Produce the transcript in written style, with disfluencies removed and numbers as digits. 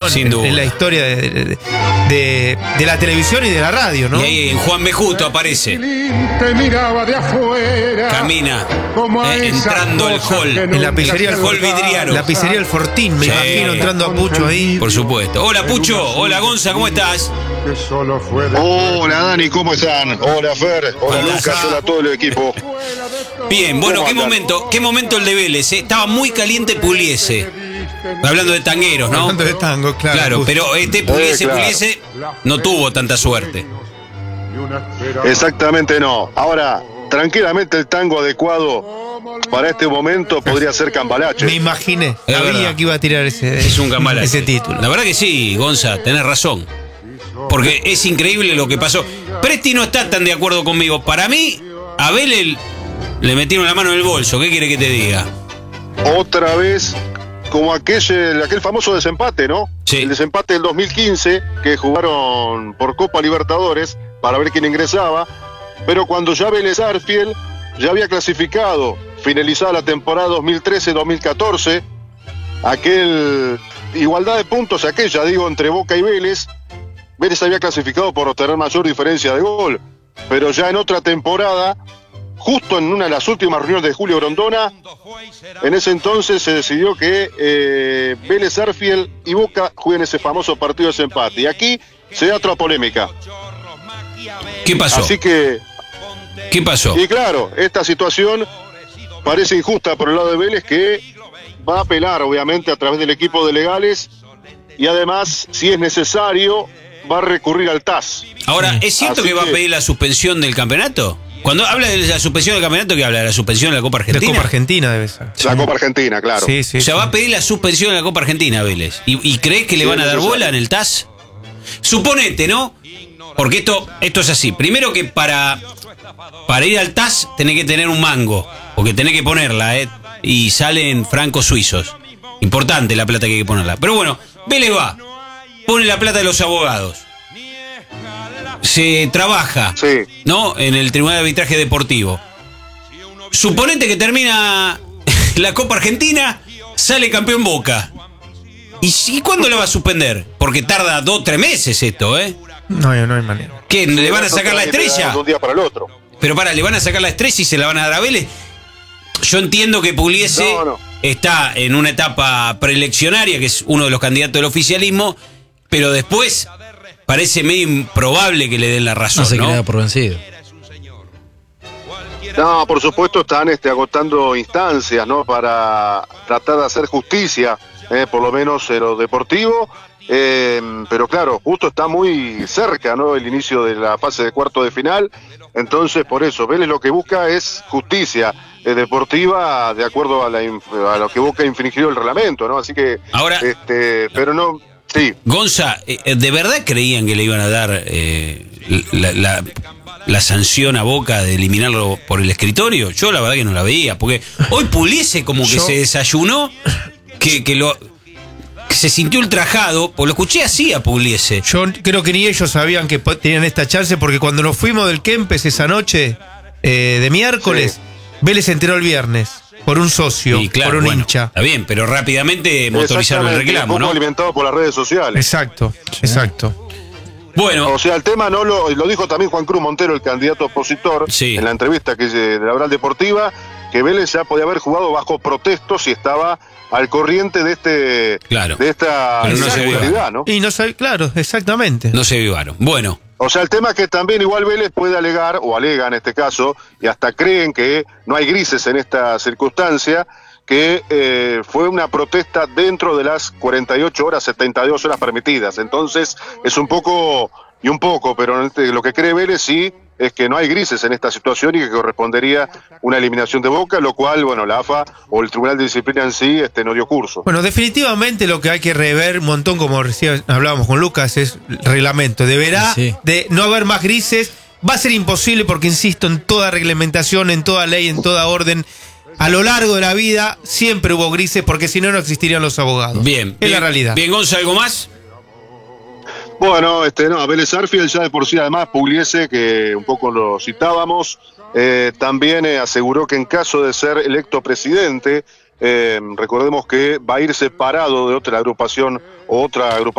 en la historia de la televisión y de la radio, ¿no? Y ahí en Juan Mejuto aparece. Te miraba de afuera. Camina entrando al hall. En la pizzería el hall vidriano. La pizzería El Fortín, me imagino entrando a Pucho ahí. Por supuesto. Hola Pucho, hola Gonza, ¿cómo estás? Hola Dani, ¿cómo están? Hola Fer, hola Lucas, hola a todo el equipo. Bien, bueno, qué momento el de Vélez, ¿eh? Estaba muy caliente Pugliese. Hablando de tangueros, ¿no? Hablando de tango, claro. Claro, pero Pugliese claro. no tuvo tanta suerte. Exactamente no. Ahora, tranquilamente el tango adecuado para este momento podría ser Cambalache. Me imaginé, Es sabía verdad. que iba a tirar ese título. La verdad que sí, Gonza, tenés razón. Porque es increíble lo que pasó. Presti no está tan de acuerdo conmigo. Para mí, a Vélez le metieron la mano en el bolso. ¿Qué quiere que te diga? Otra vez, como aquel famoso desempate, ¿no? Sí. El desempate del 2015, que jugaron por Copa Libertadores para ver quién ingresaba. Pero cuando ya Vélez Sarsfield ya había clasificado, finalizada la temporada 2013-2014, igualdad de puntos aquella, entre Boca y Vélez. Vélez había clasificado por tener mayor diferencia de gol, pero ya en otra temporada, justo en una de las últimas reuniones de Julio Grondona, en ese entonces se decidió que Vélez Sarsfield y Boca jueguen ese famoso partido de desempate. Y aquí se da otra polémica. ¿Qué pasó? Así que... ¿Qué pasó? Y claro, esta situación parece injusta por el lado de Vélez, que va a apelar obviamente a través del equipo de legales y además, si es necesario, va a recurrir al TAS. Ahora, ¿es cierto Así que va a que- pedir la suspensión del campeonato? Cuando habla de la suspensión del campeonato, ¿qué habla? ¿De la suspensión de la Copa De Argentina? Copa Argentina debe ser. La Copa Argentina, claro. Sí, sí. O sea, va a pedir la suspensión de la Copa Argentina, Vélez. ¿Y crees que le Sí, van a dar necesario. bola en el TAS? Suponete, ¿no? Porque esto es así. Primero que para ir al TAS tenés que tener un mango, porque tenés que ponerla, y salen francos suizos. Importante la plata que hay que ponerla. Pero bueno, Vélez va, pone la plata de los abogados. Se trabaja, Sí. ¿no? En el Tribunal de Arbitraje Deportivo. Suponete que termina la Copa Argentina, sale campeón Boca. ¿Y cuándo la va a suspender? Porque tarda 2 o 3 meses esto, ¿eh? No hay manera. ¿Qué? ¿Le van a sacar la estrella? De un día para el otro. Pero ¿le van a sacar la estrella y se la van a dar a Vélez? Yo entiendo que Pugliese No. está en una etapa preeleccionaria, que es uno de los candidatos del oficialismo, pero después parece medio improbable que le den la razón, No se ¿no? queda por vencido. No, por supuesto están agotando instancias, ¿no? Para tratar de hacer justicia, por lo menos en lo deportivo. Pero claro, justo está muy cerca, ¿no? El inicio de la fase de cuarto de final. Entonces, por eso, Vélez lo que busca es justicia deportiva de acuerdo a lo que busca infringir el reglamento, ¿no? Así que, Ahora- pero no, sí. Gonza, ¿de verdad creían que le iban a dar la sanción a Boca de eliminarlo por el escritorio? Yo la verdad que no la veía, porque hoy Pugliese como que se desayunó, que se sintió ultrajado, pues lo escuché así a Pugliese. Yo creo que ni ellos sabían que tenían esta chance, porque cuando nos fuimos del Kempes esa noche de miércoles, Sí. Vélez se enteró el viernes por un socio, Y claro, por un bueno, hincha. Está bien, pero rápidamente motorizaron el Exactamente, reclamo, un poco ¿no? alimentado por las redes sociales. Exacto. Bueno, O sea, el tema lo dijo también Juan Cruz Montero, el candidato opositor, Sí. en la entrevista que de la Oral Deportiva, que Vélez ya podía haber jugado bajo protesto si estaba al corriente de Claro. de esta Pero no se irregularidad, ¿no? Y no sabe, claro, exactamente. no se vivaron. Bueno, O sea, el tema es que también igual Vélez puede alegar, o alega en este caso, y hasta creen que no hay grises en esta circunstancia, que fue una protesta dentro de las 48 horas, 72 horas permitidas. Entonces, es un poco, pero lo que cree Vélez sí es que no hay grises en esta situación y que correspondería una eliminación de Boca, lo cual, bueno, la AFA o el Tribunal de Disciplina en sí no dio curso. Bueno, definitivamente lo que hay que rever un montón, como recién hablábamos con Lucas, es el reglamento. Deberá Sí. de no haber más grises. Va a ser imposible porque, insisto, en toda reglamentación, en toda ley, en toda orden, a lo largo de la vida siempre hubo grises, porque si no, no existirían los abogados. bien. Es la realidad. Bien, Gonza, ¿algo más? Bueno, Vélez Sarsfield ya de por sí, además, Pugliese, que un poco lo citábamos, también aseguró que en caso de ser electo presidente, recordemos que va a ir separado de otra agrupación